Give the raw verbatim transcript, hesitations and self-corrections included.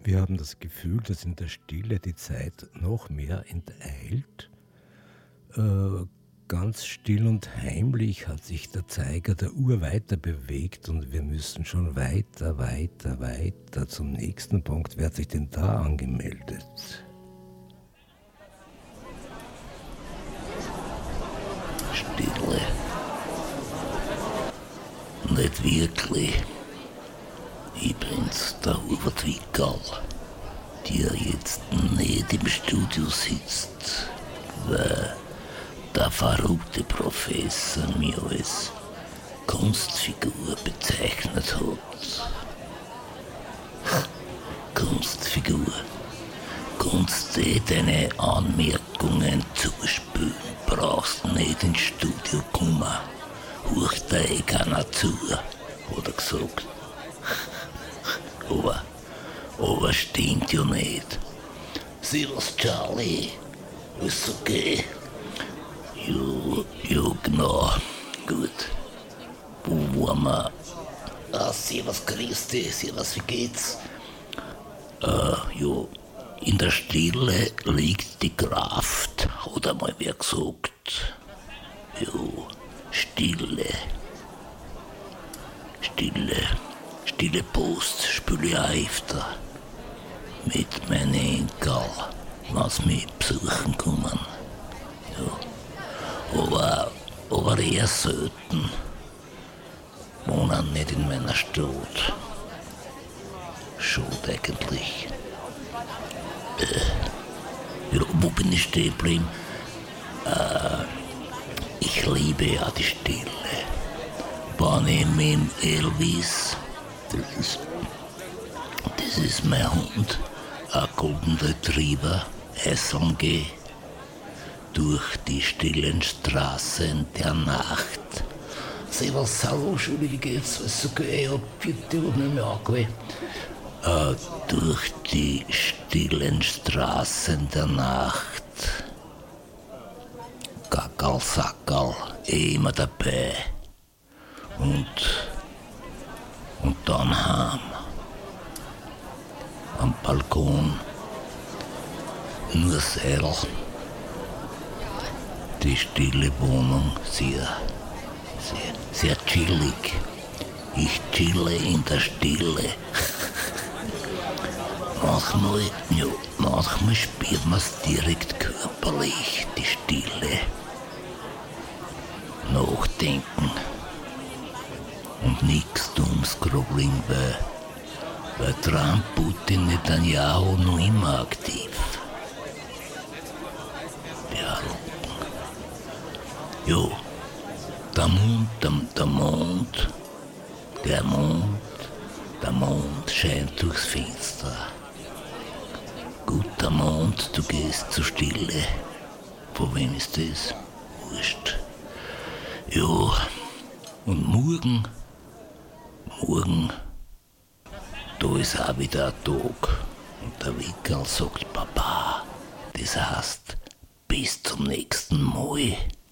Wir haben das Gefühl, dass in der Stille die Zeit noch mehr enteilt. Äh, ganz still und heimlich hat sich der Zeiger der Uhr weiter bewegt und wir müssen schon weiter, weiter, weiter zum nächsten Punkt. Wer hat sich denn da angemeldet? Stille. Nicht wirklich. Ich bin's, der Hubert Wickerl, der jetzt nicht im Studio sitzt, weil der verrückte Professor mich als Kunstfigur bezeichnet hat. Kunstfigur. Kunst, die deine Anmerkungen zuspülen, brauchst nicht ins Studio kommen. Hurcht da eh keiner zu, hat er gesagt. Aber, aber stimmt ja nicht. Servus Charlie, ist okay? Ja, ja genau, gut. Wo waren wir? Ah, servus Christi, servus, wie geht's? Äh, ja, in der Stille liegt die Kraft, hat einmal wer gesagt. Ja, Stille. Stille. Stille Post spiele ich auch öfter. Mit meinen Enkel, wenn sie mich besuchen kommen. Ja. Aber, aber eher selten. Wohnen nicht in meiner Stadt. Schade eigentlich. Äh, ja, wo bin ich stehen geblieben? Äh, ich liebe ja die Stille. Wenn ich mit dem Elvis, das ist, das ist mein Hund, ein Golden Retriever, essen gehe, durch die stillen Straßen der Nacht. Servus, hallo, Schuli, wie geht's? Alles okay? Ich hab vierte Uhr nicht mehr angewählt. Äh, durch die stillen Straßen der Nacht. Gackerl, Sackerl, eh immer dabei. Und, und dann heim. Am Balkon. Nur Seidel. Die stille Wohnung, sehr, sehr, sehr chillig. Ich chille in der Stille. Manchmal, ja, manchmal spürt man's direkt körperlich, die Stille. Nachdenken. Und nix dummes Grobling, weil, weil Trump, Putin, Netanyahu noch immer aktiv. Ja, jo, der Mond, der, der Mond, der Mond, der Mond scheint durchs Fenster. Guter Mond, du gehst zur Stille. Von wem ist das? Wurscht. Jo, und morgen, morgen, da ist auch wieder ein Tag. Und der Wickerl sagt, Papa, das heißt, bis zum nächsten Mal.